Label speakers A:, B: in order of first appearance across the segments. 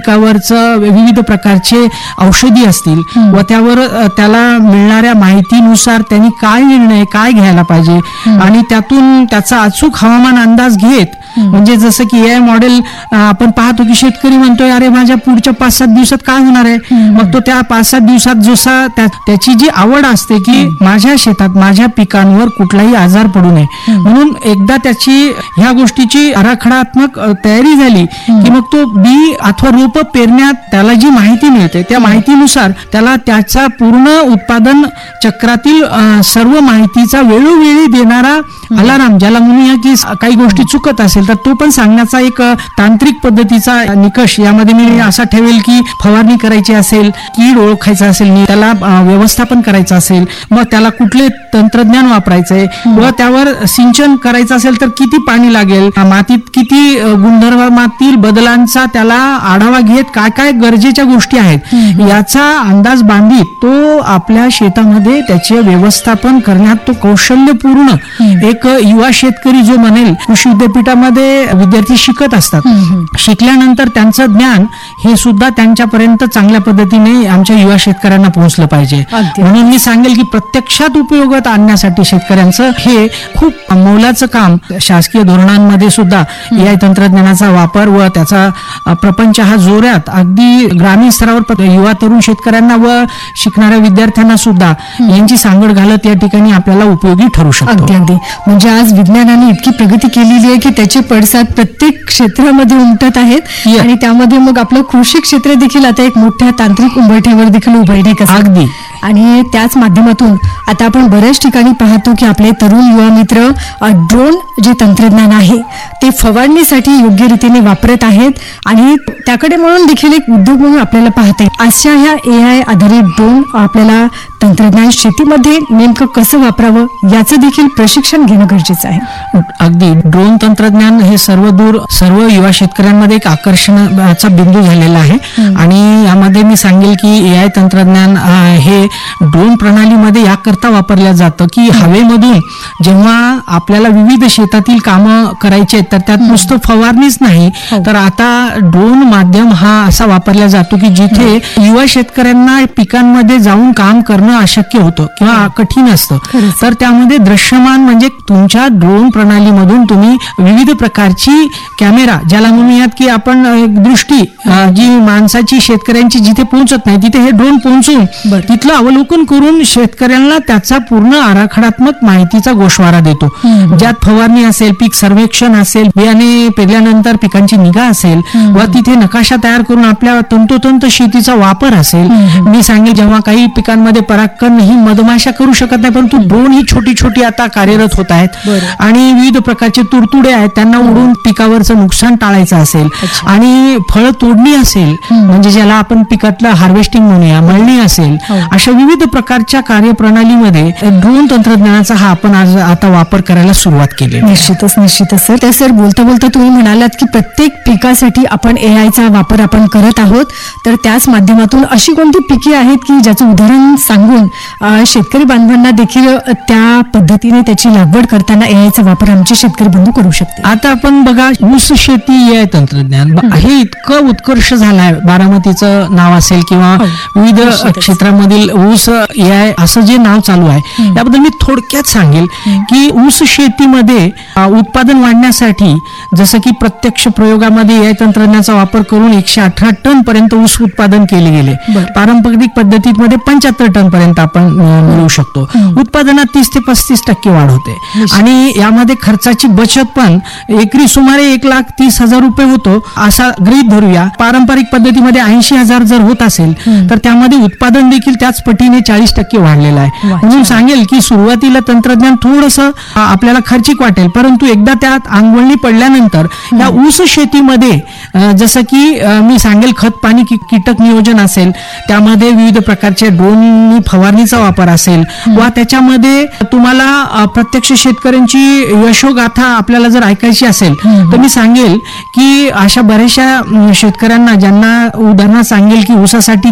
A: पिकावरचं विविध प्रकारचे औषधी असतील व त्याला मिळणाऱ्या माहितीनुसार त्यांनी काय निर्णय काय घ्यायला पाहिजे आणि त्यातून त्याचा अचूक हवामान अंदाज घेत, म्हणजे जसं की AI मॉडेल आपण पाहतो की शेतकरी म्हणतोय अरे माझ्या पुढच्या 5-7 दिवसात काय होणार आहे, मग तो त्या 5-7 दिवसात जसा त्याची जी आवड असते की माझ्या शेतात माझ्या पिकांवर कुठलाही आजार पडू नये, म्हणून एकदा त्याची ह्या गोष्टीची आराखडात्मक तयारी झाली की मग तो बी अथवा रोप पेरण्यात त्याला जी माहिती मिळते त्या माहितीनुसार त्याला त्याचा पूर्ण उत्पादन चक्रातील सर्व माहितीचा वेळोवेळी देणारा अलाराम, ज्याला म्हणूया की काही गोष्टी चुकत असेल तर तो पण सांगण्याचा एक तांत्रिक पद्धतीचा निकष यामध्ये मी असा ठेवेल की फवारणी करायची असेल, कीड ओळखायचं असेल, त्याला व्यवस्थापन करायचं असेल, मग त्याला कुठले तंत्रज्ञान वापरायचंय व त्यावर सिंचन करायचं असेल तर किती पाणी लागेल, मातीत किती गुणधर्मातील बदलांचा त्याला आढावा घेत काय काय गरजेच्या गोष्टी आहेत याचा अंदाज बांधित तो आपल्या शेतामध्ये त्याचे व्यवस्थापन करण्यात तो कौशल्यपूर्ण एक युवा शेतकरी जो म्हणेल, कृषी विद्यापीठामध्ये विद्यार्थी शिकत असतात, शिकल्यानंतर त्यांचं ज्ञान हे सुद्धा त्यांच्यापर्यंत चांगल्या पद्धतीने आमच्या युवा शेतकऱ्यांना पोहोचलं पाहिजे. म्हणून मी सांगेल की प्रत्यक्षात उपयोगात आणण्यासाठी शेतकऱ्यांचं हे खूप मोलाचं काम शासकीय धोरणांमध्ये सुद्धा AI तंत्रज्ञानाचा वापर व त्याचा प्रपंच हा जोरात अगदी ग्रामीण स्तरावर युवा तरुण शेतकऱ्यांना व शिकणाऱ्या विद्यार्थ्यांना सुद्धा यांची सांगड घालत या ठिकाणी आपल्याला उपयोगी ठरू शकतो.
B: अगदी म्हणजे आज विज्ञानाने इतकी प्रगती केलेली आहे की त्याचे पडसाद प्रत्येक क्षेत्रामध्ये उमटत आहेत आणि त्यामध्ये मग आपलं कृषी क्षेत्र देखील आता एक मोठ्या तांत्रिक उंबरठ्यावर देखील उभारणे
A: अगदी.
B: आणि त्याच माध्यमातून आता आपण बऱ्याच ठिकाणी पाहतो की आपले तरुण युवा मित्र ड्रोन जे तंत्रज्ञान आहे ते फवारणीसाठी योग्य रीतीने वापरत आहेत आणि त्याकडे म्हणून देखील एक उद्योग म्हणून आपल्याला पाहता येईल. अशा ह्या AI आधारित ड्रोन आपल्याला तंत्रज्ञान शेतीमध्ये नेमकं कसं वापरावं याचं देखील प्रशिक्षण घेणं गरजेचं आहे.
A: अगदी. ड्रोन तंत्रज्ञान हे सर्व युवा शेतकऱ्यांमध्ये एक आकर्षणाचा बिंदू झालेला आहे आणि यामध्ये मी सांगेल की AI तंत्रज्ञान हे ड्रोन प्रणालीमध्ये याकरता वापरलं जातं की हवेमधून जेव्हा आपल्याला विविध शेतातील कामं करायची आहेत तर त्यात नुसतं फवारणीच नाही तर आता ड्रोन माध्यम हा असा वापरला जातो की जिथे युवा शेतकऱ्यांना पिकांमध्ये जाऊन काम करणं अशक्य होतं किंवा कठीण असतं, तर त्यामध्ये दृश्यमान म्हणजे तुमच्या ड्रोन प्रणालीमधून तुम्ही विविध प्रकारची कॅमेरा, ज्याला म्हणूयात की आपण दृष्टी जी माणसाची शेतकऱ्यांची जिथे पोहोचत नाही तिथे हे ड्रोन पोहोचून तिथलं अवलोकन करून शेतकऱ्यांना त्याचा पूर्ण आराखडात्मक माहितीचा गोषवारा देतो, ज्यात फवारणी असेल, पीक सर्वेक्षण असेल, बियाणे पेरल्यानंतर पिकांची निगा असेल व तिथे नकाशा तयार करून आपल्या तंतोतंत शेतीचा वापर असेल. मी सांगेल जेव्हा काही पिकांमध्ये परागकण ही मधमाशा करू शकत नाही परंतु ड्रोन ही छोटी छोटी आता कार्यरत होत आहेत आणि विविध प्रकारचे तुडतुडे आहेत त्यांना उडून पिकावरचं नुकसान टाळायचं असेल आणि फळ तोडणी असेल म्हणजे ज्याला आपण पिकातलं हार्वेस्टिंग म्हणूया, मळणी असेल, अशा विविध प्रकारच्या कार्यप्रणालीमध्ये ड्रोन तंत्रज्ञानाचा हा आपण आज आता वापर करायला सुरुवात केली.
B: निश्चितच सर. त्या सर बोलता बोलता तुम्ही म्हणालात की प्रत्येक पिकासाठी आपण AIचा वापर आपण करत आहोत, तर त्याच माध्यमातून अशी कोणती पिके आहेत की ज्याचं उदाहरण सांगून शेतकरी बांधवांना देखील त्या पद्धतीने त्याची लागवड करताना AIचा वापर आमचे शेतकरी बंधू करू शकते.
A: आता आपण बघा ऊस शेती AI तंत्रज्ञान हे इतकं उत्कर्ष झालंय, बारामतीचं नाव असेल किंवा विविध क्षेत्रामधील ऊस AI असं जे नाव चालू आहे याबद्दल मी थोडक्यात सांगेल की ऊस शेतीमध्ये उत्पादन वाढण्यासाठी जसं की प्रत्यक्ष प्रयोगामध्ये AI तंत्रज्ञानाचा वापर करून 118 टन पर्यंत ऊस उत्पादन केले गेले. पारंपरिक पद्धतीमध्ये 75 टन पर्यंत आपण मिळवू शकतो. उत्पादनात 30 ते 35% वाढ होते आणि यामध्ये खर्चाची बचत पण एकरी सुमारे 1,30,000 रुपये होतो असा गृहीत धरूया. पारंपरिक पद्धतीमध्ये 80,000 जर होत असेल तर त्यामध्ये उत्पादन देखील त्याच पटीने 40% वाढलेलं आहे. म्हणून सांगेल की सुरुवातीला तंत्रज्ञान थोडंसं आपल्याला खर्चिक वाटेल परंतु एकदा त्यात अंगवळणी पडल्यानंतर या ऊस शेतीमध्ये जसं की मी सांगेल खत पाणी कीटक नियोजन असेल, त्यामध्ये विविध प्रकारचे ड्रोन फवारणीचा वापर असेल वा त्याच्यामध्ये तुम्हाला प्रत्यक्ष शेतकऱ्यांची यशोगाथा आपल्याला जर ऐकायची असेल तर मी सांगेल की अशा बऱ्याचशा शेतकऱ्यांना ज्यांना उदाहरण सांगेल की ऊसासाठी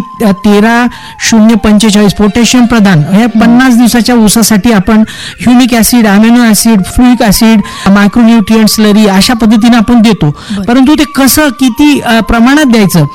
A: 13-0-45 पोटॅशियम प्रदान हे 50 दिवसाच्या ऊसासाठी आपण humic acid, amino acid, फ्लुइक acid, मायक्रोन्यूट्रिएंट slurry अशा पद्धतीने आपण देतो, परंतु ते कसं किती प्रमाणात द्यायचं